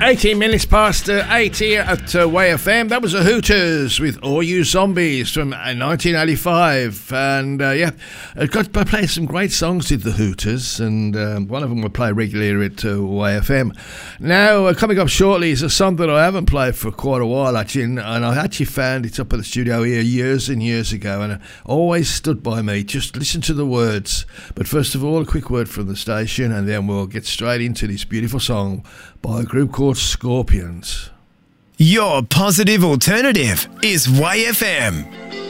18 minutes past 8 here at Way FM. That was the Hooters with All You Zombies from 1985. And I played some great songs with the Hooters, and one of them will play regularly at Way FM. Now, coming up shortly is a song that I haven't played for quite a while, actually, and I actually found it up at the studio here years and years ago, and it always stood by me. Just listen to the words. But first of all, a quick word from the station, and then we'll get straight into this beautiful song by a group called Scorpions. Your positive alternative is Way FM.